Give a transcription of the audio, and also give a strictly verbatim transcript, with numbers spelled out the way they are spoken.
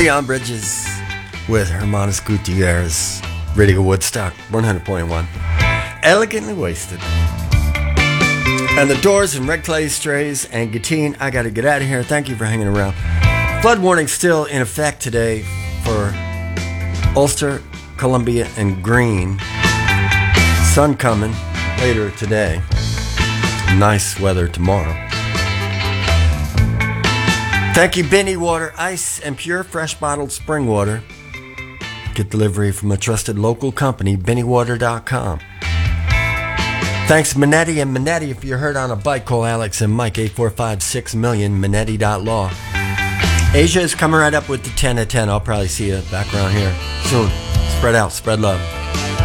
Leon Bridges with Hermanos Gutierrez, Radio Woodstock, one hundred point one. Elegantly Wasted. And the Doors and Red Clay Strays and Gatine. I got to get out of here. Thank you for hanging around. Flood warning still in effect today for Ulster, Columbia, and Greene. Sun coming later today. Nice weather tomorrow. Thank you, Binny Water, ice and pure fresh bottled spring water. Get delivery from a trusted local company, benny water dot com. Thanks, Minetti and Minetti. If you're hurt on a bike, call Alex and Mike, eight four five, six million, minetti dot law. Asia is coming right up with the ten at ten. I'll probably see you back around here soon. Spread out, spread love.